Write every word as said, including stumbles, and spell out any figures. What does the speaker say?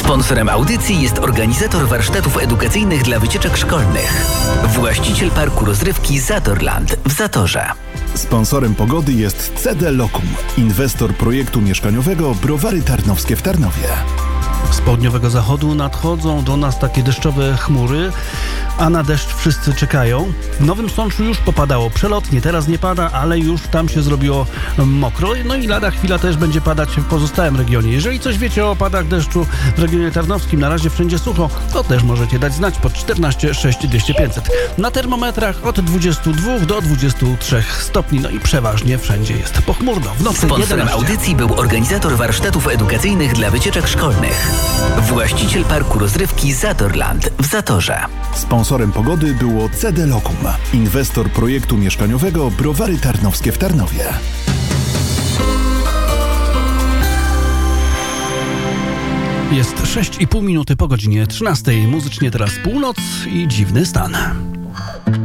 Sponsorem audycji jest organizator warsztatów edukacyjnych dla wycieczek szkolnych. Właściciel parku rozrywki Zatorland w Zatorze. Sponsorem pogody jest C D Lokum, inwestor projektu mieszkaniowego Browary Tarnowskie w Tarnowie. Z południowego zachodu nadchodzą do nas takie deszczowe chmury, a na deszcz wszyscy czekają. W Nowym Sączu już popadało przelotnie, teraz nie pada, ale już tam się zrobiło mokro. No i lada chwila też będzie padać w pozostałym regionie. Jeżeli coś wiecie o opadach deszczu w regionie tarnowskim, na razie wszędzie sucho, to też możecie dać znać pod czternaście sześć dwieście pięćset. Na termometrach od dwudziestu dwóch do dwudziestu trzech stopni, no i przeważnie wszędzie jest pochmurno. W nocy Sponsorem jedenaście. audycji był organizator warsztatów edukacyjnych dla wycieczek szkolnych. Właściciel parku rozrywki Zatorland w Zatorze. Sponsorem pogody było C D Lokum, inwestor projektu mieszkaniowego Browary Tarnowskie w Tarnowie. Jest sześć i pół minuty po godzinie trzynastej. Muzycznie teraz północ i dziwny stan.